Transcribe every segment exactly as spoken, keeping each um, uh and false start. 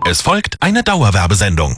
Es folgt eine Dauerwerbesendung.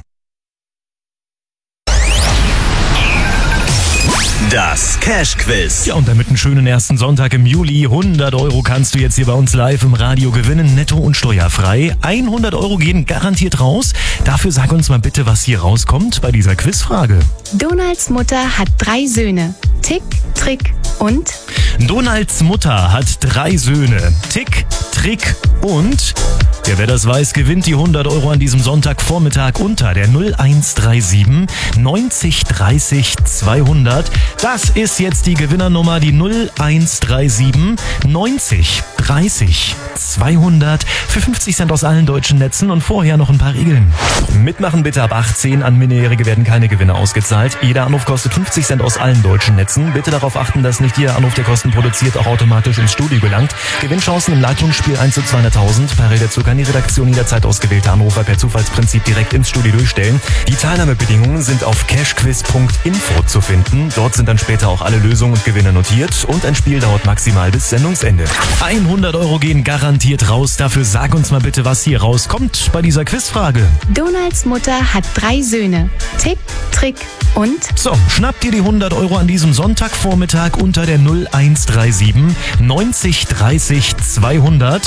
Das Cash-Quiz. Ja, und damit einen schönen ersten Sonntag im Juli. hundert Euro kannst du jetzt hier bei uns live im Radio gewinnen, netto und steuerfrei. hundert Euro gehen garantiert raus. Dafür sag uns mal bitte, was hier rauskommt bei dieser Quizfrage. Donalds Mutter hat drei Söhne. Tick, Trick und? Donalds Mutter hat drei Söhne. Tick, Trick und? Ja, wer das weiß, gewinnt die hundert Euro an diesem Sonntagvormittag unter der null eins drei sieben neunzig dreißig zweihundert. Das ist jetzt die Gewinnernummer, die null eins drei sieben neunzig dreißig zweihundert für fünfzig Cent aus allen deutschen Netzen und vorher noch ein paar Regeln. Mitmachen bitte ab achtzehn, an Minderjährige werden keine Gewinne ausgezahlt. Jeder Anruf kostet fünfzig Cent aus allen deutschen Netzen. Bitte darauf achten, dass nicht jeder Anruf, der Kosten produziert, auch automatisch ins Studio gelangt. Gewinnchancen im Leitungsspiel eins zu zweihunderttausend. Parallel dazu kann die Redaktion jederzeit ausgewählte Anrufer per Zufallsprinzip direkt ins Studio durchstellen. Die Teilnahmebedingungen sind auf cashquiz punkt info zu finden. Dort sind dann später auch alle Lösungen und Gewinne notiert und ein Spiel dauert maximal bis Sendungsende. hundert Euro gehen garantiert raus. Dafür sag uns mal bitte, was hier rauskommt bei dieser Quizfrage. Donalds Mutter hat drei Söhne. Tick, Trick und? So, schnappt dir die hundert Euro an diesem Sonntagvormittag unter der null eins drei sieben neunzig dreißig zweihundert.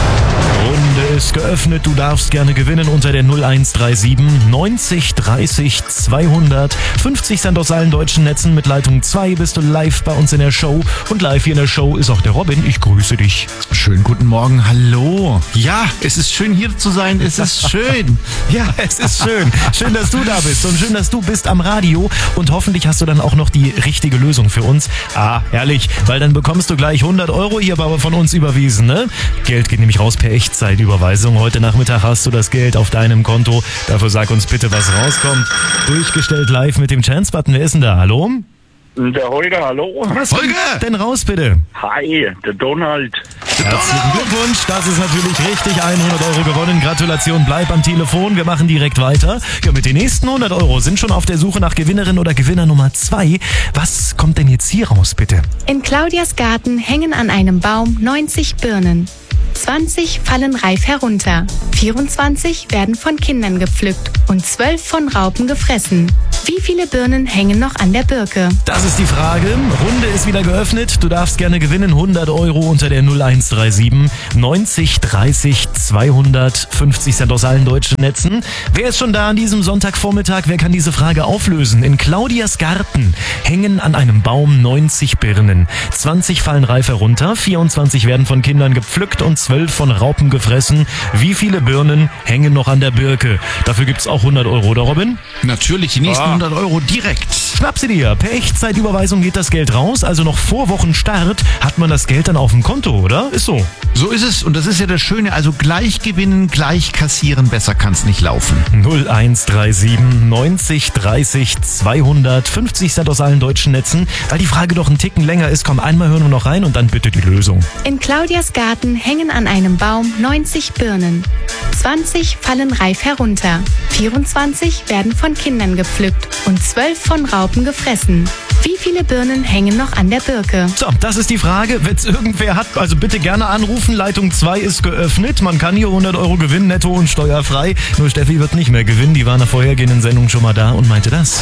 Runde ist geöffnet. Du darfst gerne gewinnen unter der null eins drei sieben neunzig dreißig zweihundert. fünfzig Cent aus allen deutschen Netzen. Mit Leitung zwei bist du live bei uns in der Show. Und live hier in der Show ist auch der Robin. Ich grüße dich. Schönen guten Morgen. Hallo. Ja, es ist schön hier zu sein. Es ist schön. Ja, es ist schön. Schön, dass du da bist und schön, dass du bist am Radio. Und hoffentlich hast du dann auch noch die richtige Lösung für uns. Ah, herrlich, weil dann bekommst du gleich hundert Euro hier aber von uns überwiesen, ne? Geld geht nämlich raus per Echtzeitüberweisung. Heute Nachmittag hast du das Geld auf deinem Konto. Dafür sag uns bitte, was rauskommt. Durchgestellt live mit dem Chance-Button. Wer ist denn da? Hallo? Der Holger, hallo. Was Holger! kommt denn raus, bitte? Hi, der Donald. Herzlichen Glückwunsch, das ist natürlich richtig. hundert Euro gewonnen. Gratulation, bleib am Telefon. Wir machen direkt weiter. Ja, mit den nächsten hundert Euro sind schon auf der Suche nach Gewinnerin oder Gewinner Nummer zwei. Was kommt denn jetzt hier raus, bitte? In Claudias Garten hängen an einem Baum neunzig Birnen. zwanzig fallen reif herunter. vierundzwanzig werden von Kindern gepflückt und zwölf von Raupen gefressen. Wie viele Birnen hängen noch an der Birke? Das ist die Frage. Runde ist wieder geöffnet. Du darfst gerne gewinnen. hundert Euro unter der null eins drei sieben neunzig dreißig zweihundert. fünfzig Cent aus allen deutschen Netzen. Wer ist schon da an diesem Sonntagvormittag? Wer kann diese Frage auflösen? In Claudias Garten hängen an einem Baum neunzig Birnen. zwanzig fallen reif herunter. vierundzwanzig werden von Kindern gepflückt und zwölf von Raupen gefressen. Wie viele Birnen hängen noch an der Birke? Dafür gibt's auch hundert Euro, oder Robin? Natürlich, die nächsten hundert Euro direkt. Schnapp sie dir. Per Echtzeitüberweisung geht das Geld raus. Also noch vor Wochenstart hat man das Geld dann auf dem Konto, oder? Ist so. So ist es und das ist ja das Schöne. Also gleich gewinnen, gleich kassieren. Besser kann's nicht laufen. null eins drei sieben neunzig dreißig zweihundert. fünfzig Cent aus allen deutschen Netzen. Weil die Frage doch einen Ticken länger ist, komm, einmal hören wir noch rein und dann bitte die Lösung. In Claudias Garten hängen an einem Baum neunzig Birnen. zwanzig fallen reif herunter. vierundzwanzig werden von Kindern gepflückt und zwölf von Raupen gefressen. Wie viele Birnen hängen noch an der Birke? So, das ist die Frage. Wenn es irgendwer hat, also bitte gerne anrufen. Leitung zwei ist geöffnet. Man kann hier hundert Euro gewinnen, netto und steuerfrei. Nur Steffi wird nicht mehr gewinnen. Die war in der vorhergehenden Sendung schon mal da und meinte das.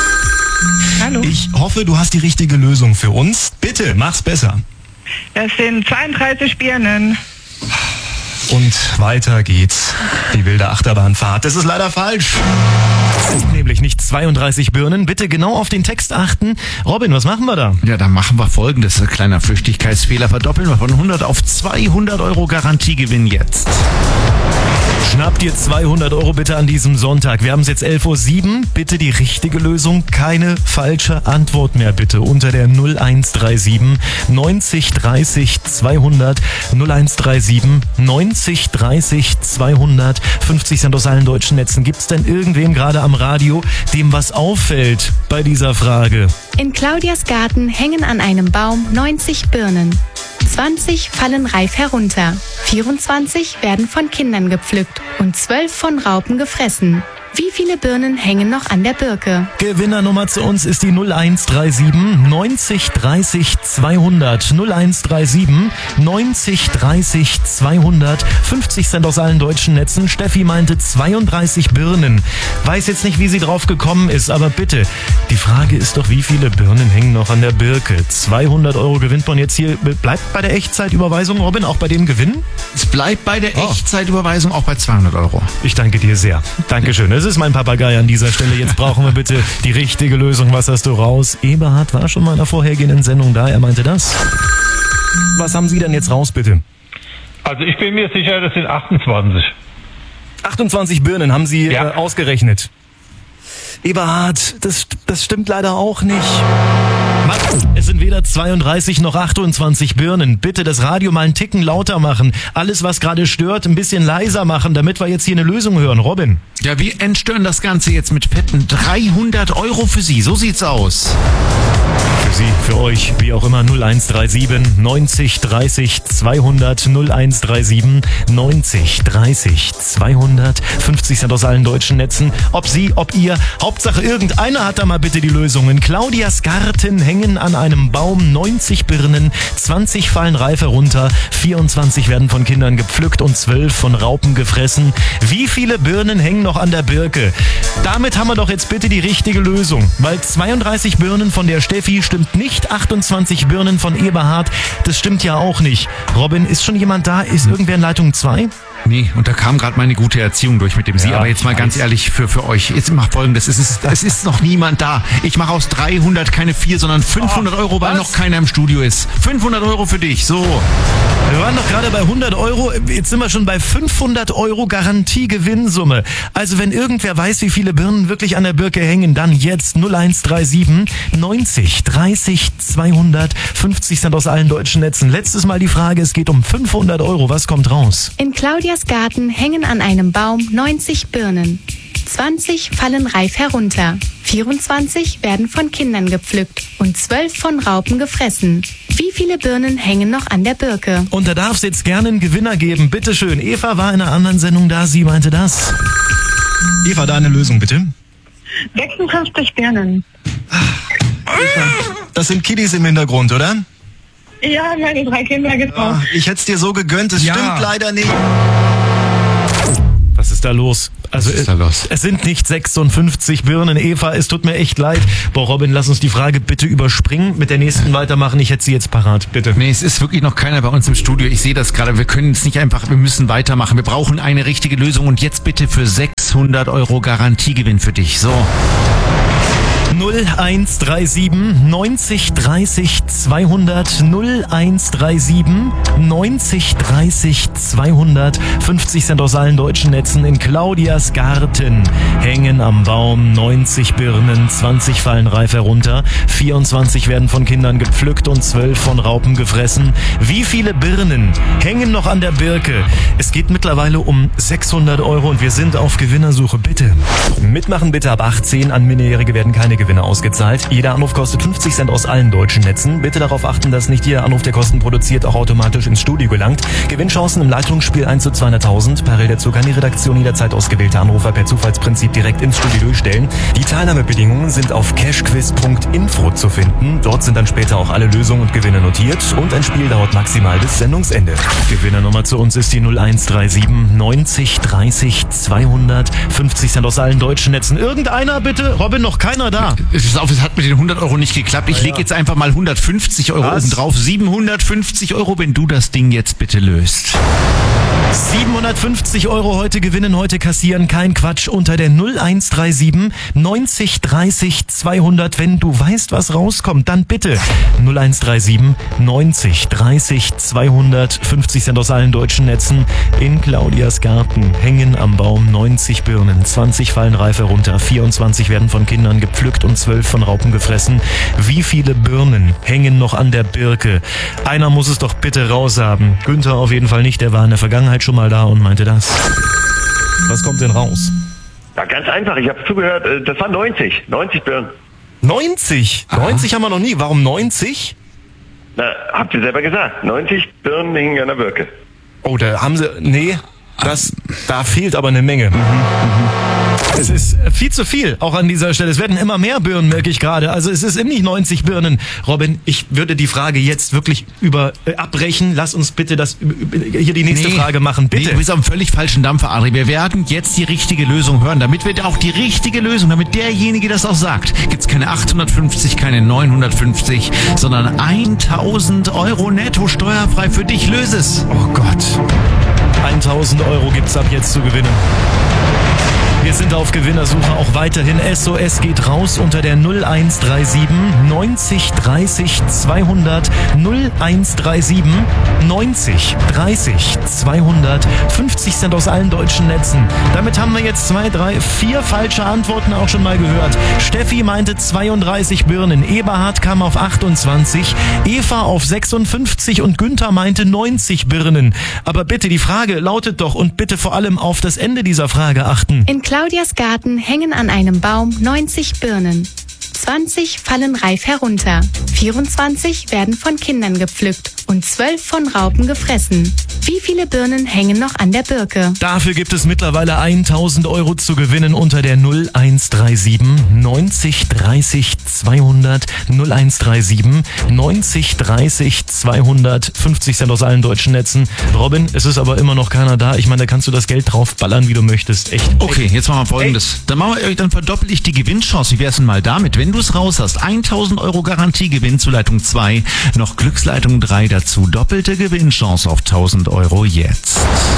Hallo. Ich hoffe, du hast die richtige Lösung für uns. Bitte, mach's besser. Das sind zweiunddreißig Birnen. Und weiter geht's. Die wilde Achterbahnfahrt. Das ist leider falsch. Es sind nämlich nicht zweiunddreißig Birnen. Bitte genau auf den Text achten. Robin, was machen wir da? Ja, dann machen wir Folgendes. Ein kleiner Flüchtigkeitsfehler. Verdoppeln wir von hundert auf zweihundert Euro Garantiegewinn jetzt. Schnapp dir zweihundert Euro bitte an diesem Sonntag. Wir haben es jetzt elf Uhr sieben. Bitte die richtige Lösung. Keine falsche Antwort mehr bitte. Unter der null eins drei sieben neunzig dreißig zweihundert. null eins drei sieben neunzig dreißig zweihundert. fünfzig Cent aus allen deutschen Netzen. Gibt's denn irgendwem gerade am Radio, dem was auffällt bei dieser Frage? In Claudias Garten hängen an einem Baum neunzig Birnen. zwanzig fallen reif herunter. vierundzwanzig werden von Kindern gepflückt und zwölf von Raupen gefressen. Wie viele Birnen hängen noch an der Birke? Gewinnernummer zu uns ist die null eins drei sieben neunzig dreißig zweihundert. null eins drei sieben neunzig dreißig zweihundert. fünfzig Cent aus allen deutschen Netzen. Steffi meinte zweiunddreißig Birnen. Weiß jetzt nicht, wie sie drauf gekommen ist, aber bitte, die Frage ist doch, wie viele Birnen hängen noch an der Birke? zweihundert Euro gewinnt man jetzt hier. Bleibt bei der Echtzeitüberweisung, Robin, auch bei dem Gewinn? Es bleibt bei der Oh. Echtzeitüberweisung auch bei zweihundert Euro. Ich danke dir sehr. Dankeschön. Das ist mein Papagei an dieser Stelle. Jetzt brauchen wir bitte die richtige Lösung. Was hast du raus? Eberhard war schon mal in der vorhergehenden Sendung da. Er meinte das. Was haben Sie denn jetzt raus, bitte? Also ich bin mir sicher, das sind achtundzwanzig. achtundzwanzig Birnen haben Sie Ja. äh, ausgerechnet. Eberhard, das, das stimmt leider auch nicht. Mann, es sind weder zweiunddreißig noch achtundzwanzig Birnen. Bitte das Radio mal einen Ticken lauter machen. Alles, was gerade stört, ein bisschen leiser machen, damit wir jetzt hier eine Lösung hören. Robin. Ja, wir entstören das Ganze jetzt mit fetten dreihundert Euro für Sie. So sieht's aus. Für Sie, für euch, wie auch immer, null eins drei sieben neunzig dreißig zweihundert, null eins drei sieben neunzig dreißig zweihundert, fünfzig Cent aus allen deutschen Netzen. Ob Sie, ob ihr, Hauptsache irgendeiner hat da mal bitte die Lösung. In Claudias Garten hängen an einem Baum neunzig Birnen, zwanzig fallen reif herunter, vierundzwanzig werden von Kindern gepflückt und zwölf von Raupen gefressen. Wie viele Birnen hängen noch an der Birke? Damit haben wir doch jetzt bitte die richtige Lösung, weil zweiunddreißig Birnen von der Steffi stimmt nicht, achtundzwanzig Birnen von Eberhard, das stimmt ja auch nicht. Robin, ist schon jemand da? Ist irgendwer in Leitung zwei? Nee, und da kam gerade meine gute Erziehung durch mit dem Sie. Ja, Aber jetzt mal ich ganz weiß. ehrlich für, für euch. Jetzt macht Folgendes. Es ist, es ist noch niemand da. Ich mache aus dreihundert keine vier, sondern fünfhundert Euro, weil was? noch keiner im Studio ist. fünfhundert Euro für dich. So. Wir waren doch gerade bei hundert Euro, jetzt sind wir schon bei fünfhundert Euro Garantie-Gewinnsumme. Also wenn irgendwer weiß, wie viele Birnen wirklich an der Birke hängen, dann jetzt null eins drei sieben neunzig dreißig zweihundert, fünfzig Cent aus allen deutschen Netzen. Letztes Mal die Frage, es geht um fünfhundert Euro, was kommt raus? In Claudias Garten hängen an einem Baum neunzig Birnen. zwanzig fallen reif herunter. vierundzwanzig werden von Kindern gepflückt und zwölf von Raupen gefressen. Wie viele Birnen hängen noch an der Birke? Und da darf es jetzt gerne einen Gewinner geben. Bitteschön. Eva war in einer anderen Sendung da, sie meinte das. Eva, deine Lösung bitte. sechsundfünfzig Birnen. Das sind Kiddies im Hintergrund, oder? Ja, meine drei Kinder getroffen. Ich hätte es dir so gegönnt, es Ja. stimmt leider nicht. Was ist da los? Also Was ist da los? es sind nicht sechsundfünfzig Birnen, Eva, es tut mir echt leid. Boah, Robin, lass uns die Frage bitte überspringen, mit der nächsten weitermachen. Ich hätte sie jetzt parat, bitte. Nee, es ist wirklich noch keiner bei uns im Studio. Ich sehe das gerade. Wir können es nicht einfach, wir müssen weitermachen. Wir brauchen eine richtige Lösung. Und jetzt bitte für sechshundert Euro Garantiegewinn für dich. So. null eins drei sieben neunzig dreißig zweihundert, null eins drei sieben neunzig dreißig zweihundert, fünfzig Cent aus allen deutschen Netzen. In Claudias Garten hängen am Baum neunzig Birnen, zwanzig fallen reif herunter, vierundzwanzig werden von Kindern gepflückt und zwölf von Raupen gefressen. Wie viele Birnen hängen noch an der Birke? Es geht mittlerweile um sechshundert Euro und wir sind auf Gewinnersuche. Bitte mitmachen, bitte ab achtzehn. An Minderjährige werden keine Gewinne ausgezahlt. Jeder Anruf kostet fünfzig Cent aus allen deutschen Netzen. Bitte darauf achten, dass nicht jeder Anruf, der Kosten produziert, auch automatisch ins Studio gelangt. Gewinnchancen im Leitungsspiel eins zu zweihunderttausend. Parallel dazu kann die Redaktion jederzeit ausgewählte Anrufer per Zufallsprinzip direkt ins Studio durchstellen. Die Teilnahmebedingungen sind auf cashquiz punkt info zu finden. Dort sind dann später auch alle Lösungen und Gewinne notiert. Und ein Spiel dauert maximal bis Sendungsende. Gewinnernummer zu uns ist die null eins drei sieben neunzig dreißig zweihundert, fünfzig Cent aus allen deutschen Netzen. Irgendeiner bitte? Robin, noch keiner da. Es ist auf, es hat mit den hundert Euro nicht geklappt. Ich lege jetzt einfach mal hundertfünfzig Euro Was? oben drauf. siebenhundertfünfzig Euro, wenn du das Ding jetzt bitte löst. siebenhundertfünfzig Euro heute gewinnen, heute kassieren. Kein Quatsch unter der null eins drei sieben neunzig dreißig zweihundert. Wenn du weißt, was rauskommt, dann bitte null eins drei sieben neunzig dreißig zweihundert, fünfzig Cent aus allen deutschen Netzen. In Claudias Garten hängen am Baum neunzig Birnen, zwanzig fallen reif herunter, vierundzwanzig werden von Kindern gepflückt und zwölf von Raupen gefressen. Wie viele Birnen hängen noch an der Birke? Einer muss es doch bitte raushaben. Günther auf jeden Fall nicht, der war in der Vergangenheit schon mal da und meinte das. Was kommt denn raus? Ja, ganz einfach, ich habe zugehört, äh, das waren neunzig. neunzig Birnen. neunzig? neunzig haben wir noch nie. Warum neunzig? Na, habt ihr selber gesagt. neunzig Birnen hingen an der Birke. Oh, da haben sie... Nee. Das, da fehlt aber eine Menge. Mhm, mhm. Es ist viel zu viel, auch an dieser Stelle. Es werden immer mehr Birnen, merke ich gerade. Also es ist nicht neunzig Birnen. Robin, ich würde die Frage jetzt wirklich über äh, abbrechen. Lass uns bitte das äh, hier die nächste nee, Frage machen. Bitte. Nee, du bist am völlig falschen Dampfer, Adri. Wir werden jetzt die richtige Lösung hören. Damit wir auch die richtige Lösung, damit derjenige das auch sagt, gibt's keine achthundertfünfzig, keine neunhundertfünfzig, sondern tausend Euro netto steuerfrei für dich. Löse es. Oh Gott. tausend Euro gibt's ab jetzt zu gewinnen. Wir sind auf Gewinnersuche auch weiterhin. S O S geht raus unter der null eins drei sieben neunzig dreißig zweihundert null eins drei sieben neunzig dreißig zweihundert. fünfzig Cent aus allen deutschen Netzen. Damit haben wir jetzt zwei, drei, vier falsche Antworten auch schon mal gehört. Steffi meinte zweiunddreißig Birnen, Eberhard kam auf achtundzwanzig, Eva auf sechsundfünfzig und Günther meinte neunzig Birnen. Aber bitte, die Frage lautet doch, und bitte vor allem auf das Ende dieser Frage achten. In Claudias Garten hängen an einem Baum neunzig Birnen. zwanzig fallen reif herunter, vierundzwanzig werden von Kindern gepflückt und zwölf von Raupen gefressen. Wie viele Birnen hängen noch an der Birke? Dafür gibt es mittlerweile tausend Euro zu gewinnen unter der null eins drei sieben neunzig dreißig zweihundert null eins drei sieben neunzig dreißig zweihundert. fünfzig Cent aus allen deutschen Netzen. Robin, es ist aber immer noch keiner da. Ich meine, da kannst du das Geld drauf ballern, wie du möchtest. Echt. Okay, jetzt machen wir Folgendes. Dann, machen wir, dann verdoppel ich die Gewinnchance. Wie wär's denn mal damit? Wenn du es raus hast, tausend Euro Garantiegewinn zu Leitung zwei, noch Glücksleitung drei dazu. Doppelte Gewinnchance auf tausend Euro jetzt.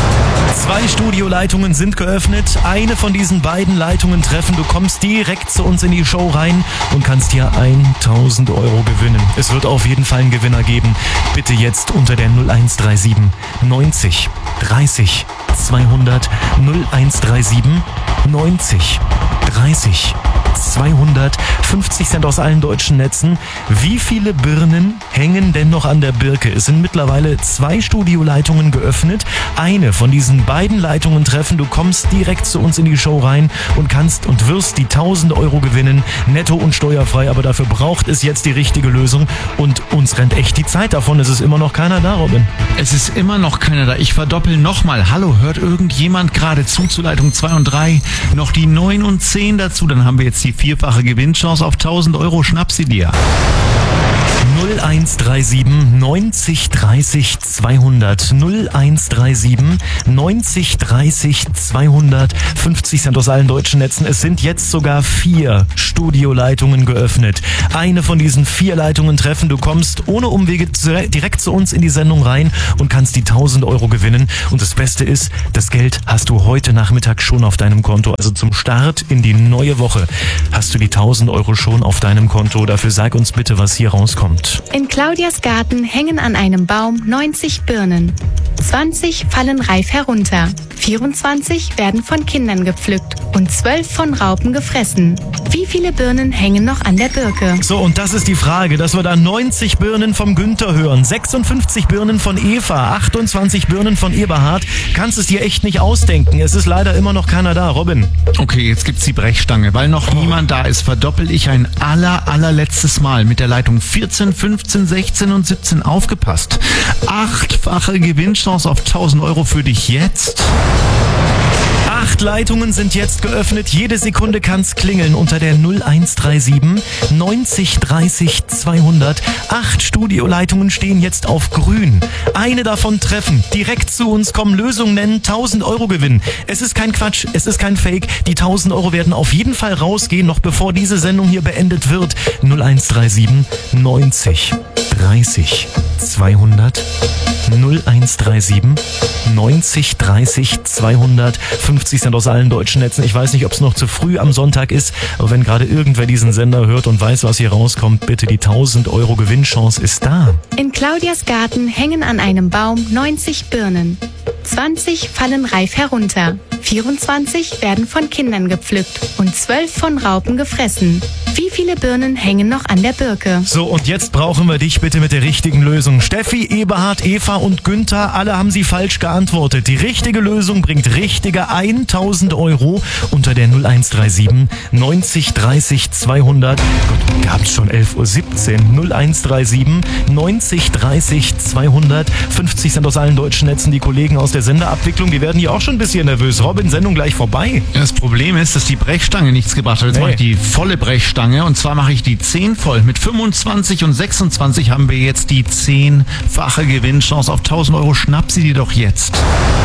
Zwei Studioleitungen sind geöffnet. Eine von diesen beiden Leitungen treffen. Du kommst direkt zu uns in die Show rein und kannst hier tausend Euro gewinnen. Es wird auf jeden Fall einen Gewinner geben. Bitte jetzt unter der null eins drei sieben neunzig dreißig zweihundert null eins drei sieben neunzig dreißig zweihundert. fünfzig Cent aus allen deutschen Netzen. Wie viele Birnen hängen denn noch an der Birke? Es sind mittlerweile zwei Studioleitungen geöffnet. Eine von diesen beiden Leitungen treffen. Du kommst direkt zu uns in die Show rein und kannst und wirst die tausend Euro gewinnen. Netto und steuerfrei. Aber dafür braucht es jetzt die richtige Lösung. Und uns rennt echt die Zeit davon. Es ist immer noch keiner da, Robin. Es ist immer noch keiner da. Ich verdoppel nochmal. Hallo, hört irgendjemand gerade zu zu Leitung zwei und drei? Noch die neun und zehn dazu. Dann haben wir jetzt die vierfache Gewinnchance auf tausend Euro. Schnapp sie dir. null eins drei sieben neunzig dreißig zweihundert null eins drei sieben neunzig dreißig zweihundert. fünfzig Cent aus allen deutschen Netzen. Es sind jetzt sogar vier Studioleitungen geöffnet. Eine von diesen vier Leitungen treffen. Du kommst ohne Umwege direkt zu uns in die Sendung rein und kannst die tausend Euro gewinnen. Und das Beste ist, das Geld hast du heute Nachmittag schon auf deinem Konto. Also zum Start in die neue Woche hast du die tausend Euro schon auf deinem Konto. Dafür sag uns bitte, was hier rauskommt. In Claudias Garten hängen an einem Baum neunzig Birnen. zwanzig fallen reif herunter, vierundzwanzig werden von Kindern gepflückt und zwölf von Raupen gefressen. Wie viele Birnen hängen noch an der Birke? So, und das ist die Frage, dass wir da neunzig Birnen vom Günther hören, sechsundfünfzig Birnen von Eva, achtundzwanzig Birnen von Eberhard. Kannst es dir echt nicht ausdenken. Es ist leider immer noch keiner da, Robin. Okay, jetzt gibt's die Brechstange. Weil noch oh. niemand da ist, verdoppel ich ein aller, allerletztes Mal mit der Leitung vierzehn, fünfzehn, sechzehn und siebzehn. Aufgepasst. Achtfache Gewinnchance auf tausend Euro für dich jetzt. Acht Leitungen sind jetzt geöffnet. Jede Sekunde kann's klingeln unter der null eins drei sieben neunzig dreißig zweihundert. Acht Studioleitungen stehen jetzt auf grün. Eine davon treffen. Direkt zu uns kommen, Lösung nennen, tausend Euro gewinnen. Es ist kein Quatsch, es ist kein Fake. Die tausend Euro werden auf jeden Fall rausgehen, noch bevor diese Sendung hier beendet wird. null eins drei sieben neunzig dreißig zweihundert. null eins drei sieben neunzig dreißig zweihundert. fünfzig Cent aus allen deutschen Netzen. Ich weiß nicht, ob es noch zu früh am Sonntag ist, aber wenn gerade irgendwer diesen Sender hört und weiß, was hier rauskommt, bitte, die tausend Euro Gewinnchance ist da. In Claudias Garten hängen an einem Baum neunzig Birnen. zwanzig fallen reif herunter, vierundzwanzig werden von Kindern gepflückt und zwölf von Raupen gefressen. Wie viele Birnen hängen noch an der Birke? So, und jetzt brauchen wir dich bitte mit der richtigen Lösung. Steffi, Eberhard, Eva und Günther, alle haben sie falsch geantwortet. Die richtige Lösung bringt richtige tausend Euro unter der null eins drei sieben neunzig dreißig zweihundert. Gott, wir haben es schon elf Uhr siebzehn. null eins drei sieben neunzig dreißig zweihundert. fünfzig sind aus allen deutschen Netzen die Kollegen aus der Senderabwicklung. Die werden hier auch schon ein bisschen nervös. Robin, Sendung gleich vorbei. Das Problem ist, dass die Brechstange nichts gebracht hat. Jetzt Nee. mache ich die volle Brechstange und zwar mache ich die zehn voll. Mit fünfundzwanzig und sechsundzwanzig haben wir jetzt die zehnfache Gewinnchance auf tausend Euro. Schnapp sie dir doch jetzt.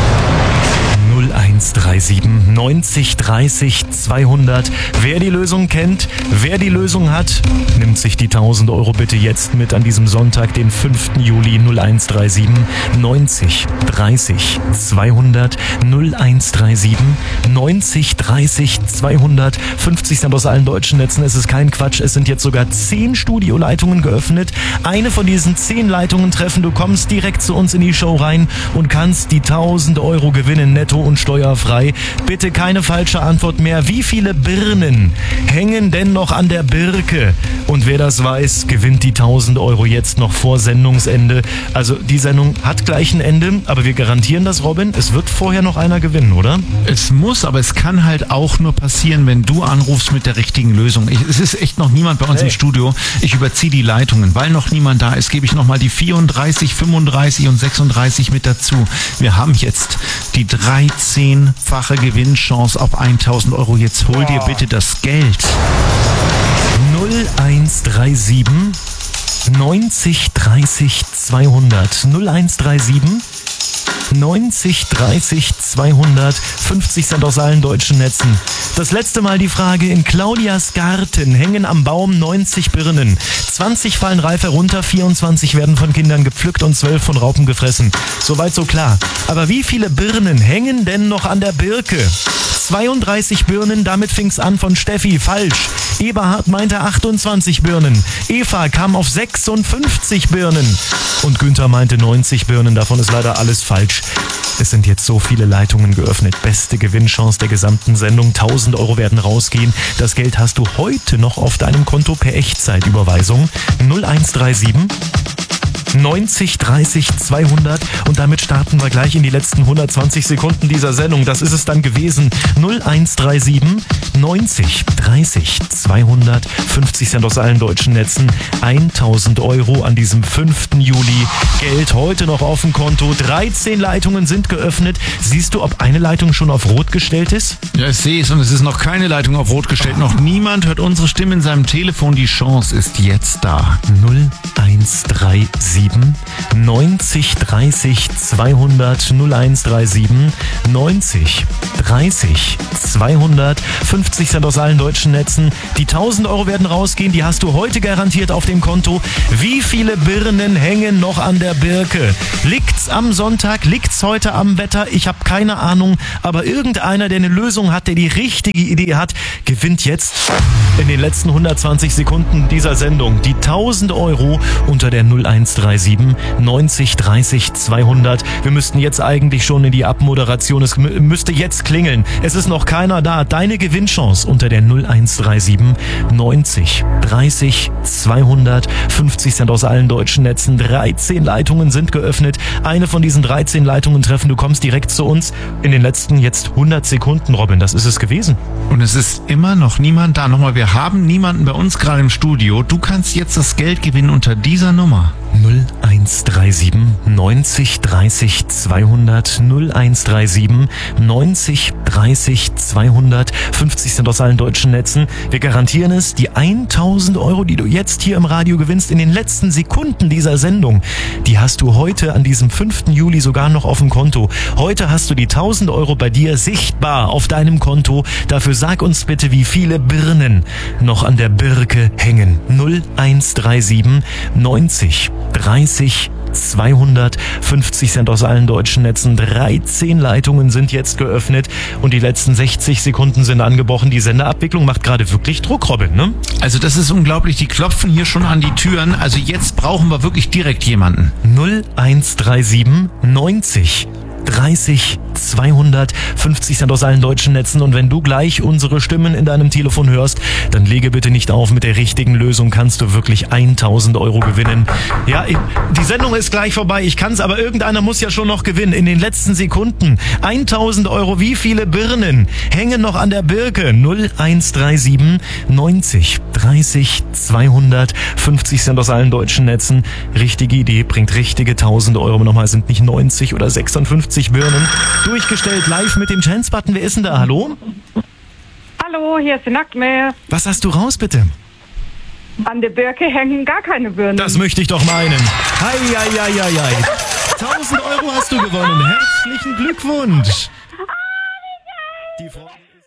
null eins drei sieben neunzig dreißig zweihundert. Wer die Lösung kennt, wer die Lösung hat, nimmt sich die tausend Euro bitte jetzt mit an diesem Sonntag, den fünften Juli. null eins drei sieben neunzig dreißig zweihundert. null eins drei sieben neunzig dreißig zweihundert. fünfzig sind aus allen deutschen Netzen. Es ist kein Quatsch. Es sind jetzt sogar zehn Studioleitungen geöffnet. Eine von diesen zehn Leitungen treffen. Du kommst direkt zu uns in die Show rein und kannst die tausend Euro gewinnen, netto und steuerfrei. Bitte keine falsche Antwort mehr. Wie viele Birnen hängen denn noch an der Birke? Und wer das weiß, gewinnt die tausend Euro jetzt noch vor Sendungsende. Also die Sendung hat gleich ein Ende, aber wir garantieren das, Robin. Es wird vorher noch einer gewinnen, oder? Es muss, aber es kann halt auch nur passieren, wenn du anrufst mit der richtigen Lösung. Ich, es ist echt noch niemand bei uns Hey. im Studio. Ich überziehe die Leitungen. Weil noch niemand da ist, gebe ich nochmal die vierunddreißig, fünfunddreißig und sechsunddreißig mit dazu. Wir haben jetzt die dreizehnfache Gewinnchance auf tausend Euro. Jetzt hol dir bitte das Geld. null eins drei sieben neunzig dreißig zweihundert. null eins drei sieben neunzig dreißig zweihundert. fünfzig sind aus allen deutschen Netzen. Das letzte Mal die Frage: In Claudias Garten hängen am Baum neunzig Birnen. zwanzig fallen reif herunter, vierundzwanzig werden von Kindern gepflückt und zwölf von Raupen gefressen. Soweit so klar. Aber wie viele Birnen hängen denn noch an der Birke? zweiunddreißig Birnen, damit fing's an von Steffi. Falsch. Eberhard meinte achtundzwanzig Birnen. Eva kam auf sechsundfünfzig Birnen. Und Günther meinte neunzig Birnen. Davon ist leider alles falsch. Es sind jetzt so viele Leitungen geöffnet. Beste Gewinnchance der gesamten Sendung. tausend Euro werden rausgehen. Das Geld hast du heute noch auf deinem Konto per Echtzeitüberweisung. null eins drei sieben neunzig dreißig zweihundert. Und damit starten wir gleich in die letzten hundertzwanzig Sekunden dieser Sendung. Das ist es dann gewesen. null eins drei sieben neunzig dreißig zweihundert. fünfzig sind aus allen deutschen Netzen. tausend Euro an diesem fünften Juli. Geld heute noch auf dem Konto. dreizehn Leitungen sind geöffnet. Siehst du, ob eine Leitung schon auf Rot gestellt ist? Ja, ich sehe es und es ist noch keine Leitung auf Rot gestellt. Noch niemand hört unsere Stimme in seinem Telefon. Die Chance ist jetzt da. null eins drei sieben neunzig dreißig zweihundert. null eins drei sieben neunzig dreißig zweihundert. fünfzig sind aus allen deutschen Netzen. Die tausend Euro werden rausgehen. Die hast du heute garantiert auf dem Konto. Wie viele Birnen hängen noch an der Birke? Liegt's am Sonntag? Liegt's heute am Wetter? Ich habe keine Ahnung. Aber irgendeiner, der eine Lösung hat, der die richtige Idee hat, gewinnt jetzt in den letzten hundertzwanzig Sekunden dieser Sendung die tausend Euro unter der null eins drei sieben neunzig dreißig zweihundert. Wir müssten jetzt eigentlich schon in die Abmoderation. Es mü- müsste jetzt klingeln. Es ist noch keiner da. Deine Gewinnchance unter der null eins drei sieben neunzig dreißig zweihundert. fünfzig sind aus allen deutschen Netzen. dreizehn Leitungen sind geöffnet. Eine von diesen dreizehn Leitungen treffen. Du kommst direkt zu uns in den letzten jetzt hundert Sekunden, Robin. Das ist es gewesen. Und es ist immer noch niemand da. Nochmal, wir haben niemanden bei uns gerade im Studio. Du kannst jetzt das Geld gewinnen unter dieser Nummer. null eins drei sieben neunzig dreißig zweihundert. null eins drei sieben neunzig dreißig zweihundert. fünfzig sind aus allen deutschen Netzen. Wir garantieren es, die tausend Euro, die du jetzt hier im Radio gewinnst, in den letzten Sekunden dieser Sendung, die hast du heute an diesem fünften Juli sogar noch auf dem Konto. Heute hast du die tausend Euro bei dir sichtbar auf deinem Konto. Dafür sag uns bitte, wie viele Birnen noch an der Birke hängen. null eins drei sieben neunzig dreißig zweihundert. fünfzig sind aus allen deutschen Netzen. dreizehn Leitungen sind jetzt geöffnet und die letzten sechzig Sekunden sind angebrochen. Die Senderabwicklung macht gerade wirklich Druck, Robin, ne? Also das ist unglaublich. Die klopfen hier schon an die Türen. Also jetzt brauchen wir wirklich direkt jemanden. null eins drei sieben neunzig dreißig zweihundertfünfzig Cent aus allen deutschen Netzen. Und wenn du gleich unsere Stimmen in deinem Telefon hörst, dann lege bitte nicht auf. Mit der richtigen Lösung kannst du wirklich tausend Euro gewinnen. Ja, die Sendung ist gleich vorbei. Ich kann's, aber irgendeiner muss ja schon noch gewinnen. In den letzten Sekunden. tausend Euro. Wie viele Birnen hängen noch an der Birke? null eins drei sieben neunzig dreißig zweihundertfünfzig Cent aus allen deutschen Netzen. Richtige Idee, bringt richtige tausend Euro. Nochmal sind nicht neunzig oder sechsundfünfzig Birnen. Durchgestellt live mit dem Chance-Button. Wer ist denn da? Hallo? Hallo, hier ist die Nacktmeer. Was hast du raus, bitte? An der Birke hängen gar keine Birnen. Das möchte ich doch meinen. Hei, hei, hei, hei, hei. tausend Euro hast du gewonnen. Herzlichen Glückwunsch. Die Freude